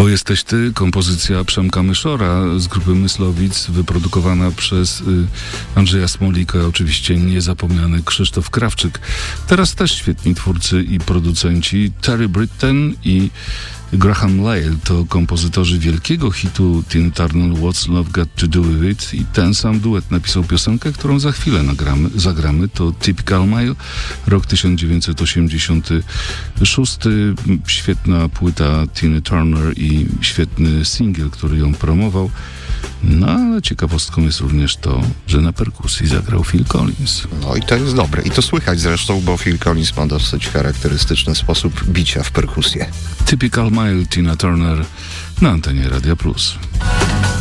Bo jesteś ty, kompozycja Przemka Myszora z grupy Myslowic, wyprodukowana przez Andrzeja Smolika, oczywiście niezapomniany Krzysztof Krawczyk. Teraz też świetni twórcy i producenci Terry Britten i Graham Lyle to kompozytorzy wielkiego hitu Tina Turner What's Love Got to Do With It i ten sam duet napisał piosenkę, którą za chwilę zagramy. To Typical Male, rok 1986. Świetna płyta Tina Turner i świetny singiel, który ją promował. No ale ciekawostką jest również to, że na perkusji zagrał Phil Collins. No i to jest dobre. I to słychać zresztą, bo Phil Collins ma dosyć charakterystyczny sposób bicia w perkusję. Typical Male, Tina Turner na antenie Radia Plus.